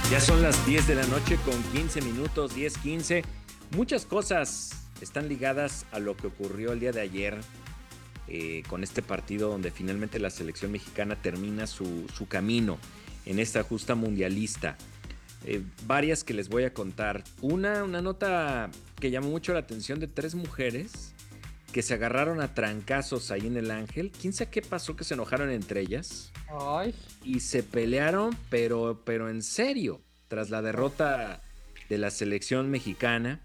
Ya son las 10 de la noche con 15 minutos, 10:15. Muchas cosas están ligadas a lo que ocurrió el día de ayer con este partido donde finalmente la selección mexicana termina su camino en esta justa mundialista. Varias que les voy a contar. Una nota que llamó mucho la atención de tres mujeres que se agarraron a trancazos ahí en el Ángel. ¿Quién sabe qué pasó que se enojaron entre ellas? Ay, Y se pelearon, pero en serio, tras la derrota de la selección mexicana.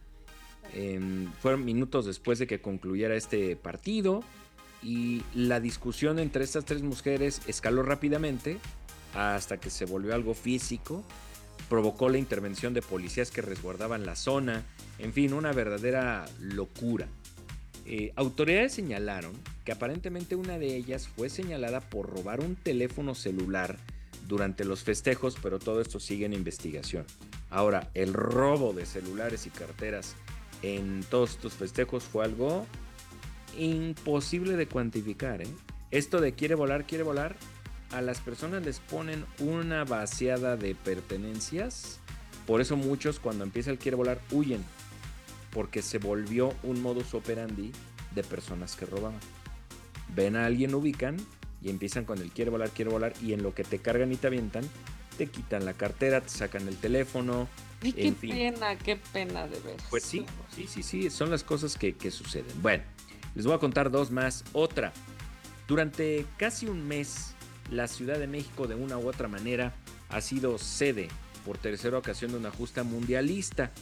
Fueron minutos después de que concluyera este partido y la discusión entre estas tres mujeres escaló rápidamente hasta que se volvió algo físico, provocó la intervención de policías que resguardaban la zona, en fin, una verdadera locura. Autoridades señalaron que aparentemente una de ellas fue señalada por robar un teléfono celular durante los festejos, pero todo esto sigue en investigación. Ahora, el robo de celulares y carteras en todos estos festejos fue algo imposible de cuantificar, ¿eh? Esto de quiere volar, a las personas les ponen una vaciada de pertenencias. Por eso muchos cuando empieza el quiere volar huyen, porque se volvió un modus operandi de personas que robaban. Ven a alguien, ubican y empiezan con el quiere volar y en lo que te cargan y te avientan, te quitan la cartera, te sacan el teléfono, y en fin. qué pena de Pues veras. sí, son las cosas que suceden. Bueno, les voy a contar dos más. Otra, durante casi un mes, la Ciudad de México de una u otra manera ha sido sede por tercera ocasión de una justa mundialista.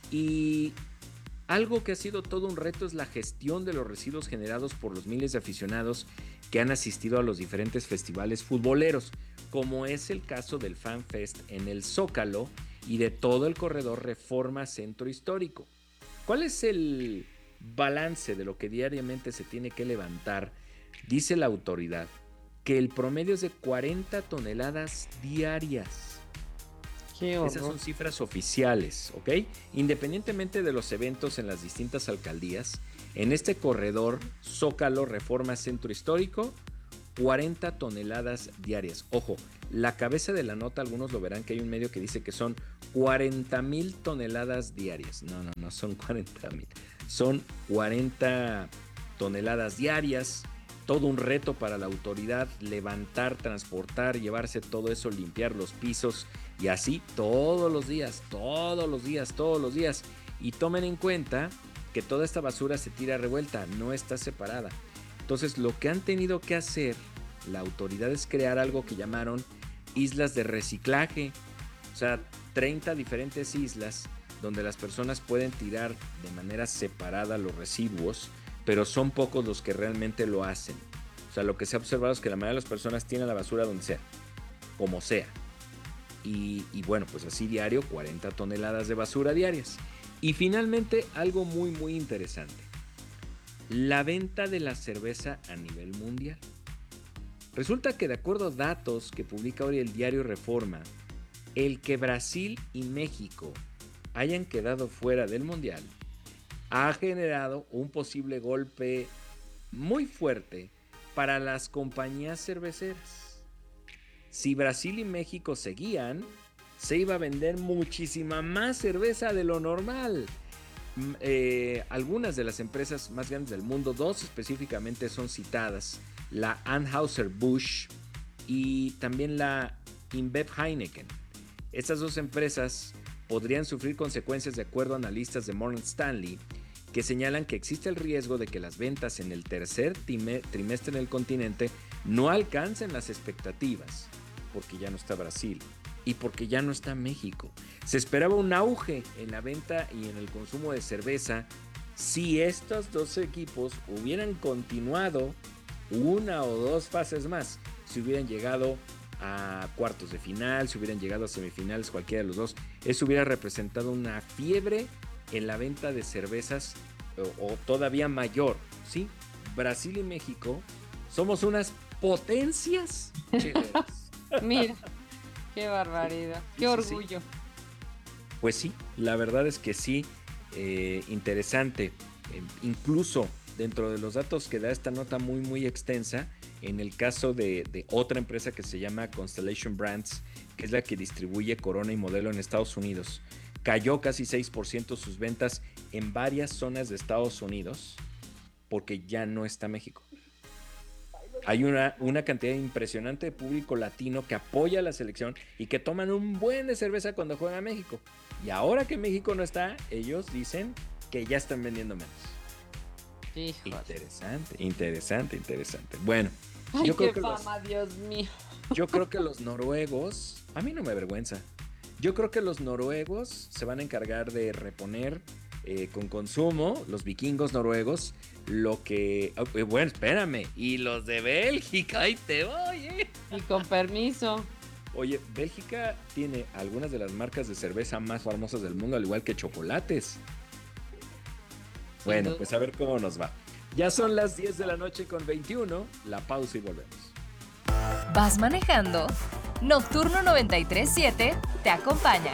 Y algo que ha sido todo un reto es la gestión de los residuos generados por los miles de aficionados que han asistido a los diferentes festivales futboleros, como es el caso del Fan Fest en el Zócalo y de todo el corredor Reforma Centro Histórico. ¿Cuál es el balance de lo que diariamente se tiene que levantar? Dice la autoridad que el promedio es de 40 toneladas diarias. Qué Esas horror. son cifras oficiales, ¿ok? Independientemente de los eventos en las distintas alcaldías, en este corredor Zócalo Reforma Centro Histórico, 40 toneladas diarias. Ojo, la cabeza de la nota, algunos lo verán que hay un medio que dice que son 40,000 toneladas diarias. No son 40,000. Son 40 toneladas diarias. Todo un reto para la autoridad, levantar, transportar, llevarse todo eso, limpiar los pisos y así todos los días. Y tomen en cuenta que toda esta basura se tira revuelta, no está separada. Entonces lo que han tenido que hacer la autoridad es crear algo que llamaron islas de reciclaje. O sea, 30 diferentes islas donde las personas pueden tirar de manera separada los residuos, pero son pocos los que realmente lo hacen. O sea, lo que se ha observado es que la mayoría de las personas tienen la basura donde sea, como sea. Y bueno, pues así diario, 40 toneladas de basura diarias. Y finalmente, algo muy interesante. La venta de la cerveza a nivel mundial. Resulta que de acuerdo a datos que publica hoy el diario Reforma, el que Brasil y México hayan quedado fuera del mundial ha generado un posible golpe muy fuerte para las compañías cerveceras. Si Brasil y México seguían, se iba a vender muchísima más cerveza de lo normal. Algunas de las empresas más grandes del mundo, dos específicamente son citadas, la Anheuser-Busch y también la InBev Heineken. Estas dos empresas podrían sufrir consecuencias de acuerdo a analistas de Morgan Stanley, que señalan que existe el riesgo de que las ventas en el tercer trimestre en el continente no alcancen las expectativas, porque ya no está Brasil y porque ya no está México. Se esperaba un auge en la venta y en el consumo de cerveza si estos dos equipos hubieran continuado una o dos fases más, si hubieran llegado a cuartos de final, si hubieran llegado a semifinales, cualquiera de los dos. Eso hubiera representado una fiebre en la venta de cervezas o todavía mayor, ¿sí? Brasil y México somos unas potencias cheleras. Mira, qué barbaridad, qué Sí. orgullo. Pues sí, la verdad es que sí, interesante. Incluso dentro de los datos que da esta nota muy, muy extensa, en el caso de otra empresa que se llama Constellation Brands, que es la que distribuye Corona y Modelo en Estados Unidos, cayó casi 6% sus ventas en varias zonas de Estados Unidos porque ya no está México. Hay una cantidad impresionante de público latino que apoya a la selección y que toman un buen de cerveza cuando juega México. Y ahora que México no está, ellos dicen que ya están vendiendo menos. Híjole. Interesante. Bueno, Ay, yo qué creo que fama, Dios mío. yo creo que los noruegos, a mí no me avergüenza. Yo creo que los noruegos se van a encargar de reponer con consumo, los vikingos noruegos, lo que... bueno, espérame, y los de Bélgica, ahí te voy, Y con permiso. Oye, Bélgica tiene algunas de las marcas de cerveza más famosas del mundo, al igual que chocolates. Bueno, pues a ver cómo nos va. Ya son las 10 de la noche con 21, la pausa y volvemos. ¿Vas manejando? Nocturno 93.7 te acompaña.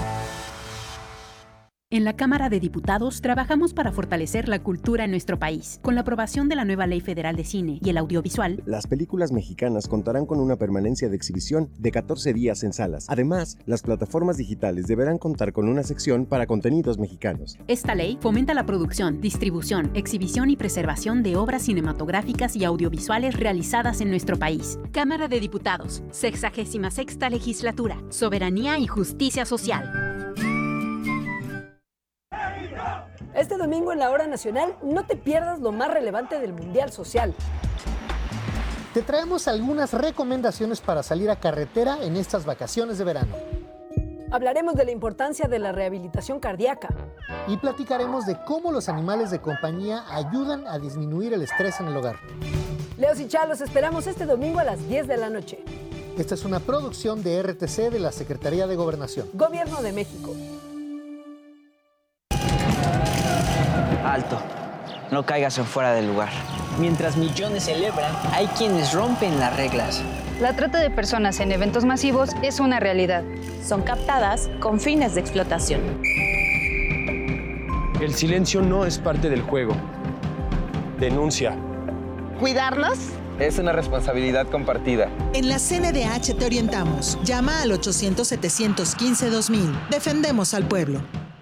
En la Cámara de Diputados trabajamos para fortalecer la cultura en nuestro país. Con la aprobación de la nueva Ley Federal de Cine y el Audiovisual, las películas mexicanas contarán con una permanencia de exhibición de 14 días en salas. Además, las plataformas digitales deberán contar con una sección para contenidos mexicanos. Esta ley fomenta la producción, distribución, exhibición y preservación de obras cinematográficas y audiovisuales realizadas en nuestro país. Cámara de Diputados, 66ª Legislatura, Soberanía y Justicia Social. Este domingo en la Hora Nacional no te pierdas lo más relevante del Mundial Social. Te traemos algunas recomendaciones para salir a carretera en estas vacaciones de verano. Hablaremos de la importancia de la rehabilitación cardíaca. Y platicaremos de cómo los animales de compañía ayudan a disminuir el estrés en el hogar. Leos y Chá, los esperamos este domingo a las 10 de la noche. Esta es una producción de RTC de la Secretaría de Gobernación. Gobierno de México. Alto, no caigas en fuera del lugar. Mientras millones celebran, hay quienes rompen las reglas. La trata de personas en eventos masivos es una realidad. Son captadas con fines de explotación. El silencio no es parte del juego. Denuncia. ¿Cuidarlos? Es una responsabilidad compartida. En la CNDH te orientamos. Llama al 800-715-2000. Defendemos al pueblo.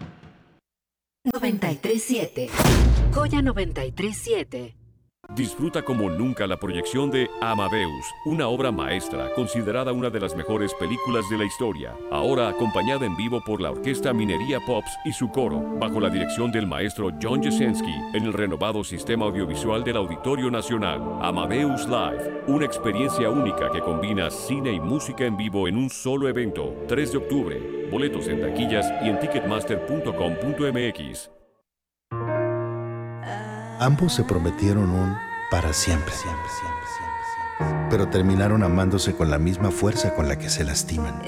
93.7. Joya 93.7. Disfruta como nunca la proyección de Amadeus, una obra maestra considerada una de las mejores películas de la historia, ahora acompañada en vivo por la Orquesta Minería Pops y su coro, bajo la dirección del maestro John Jasenski, en el renovado sistema audiovisual del Auditorio Nacional. Amadeus Live, una experiencia única que combina cine y música en vivo en un solo evento. 3 de octubre, boletos en taquillas y en ticketmaster.com.mx. Ambos se prometieron un para siempre, pero terminaron amándose con la misma fuerza con la que se lastiman.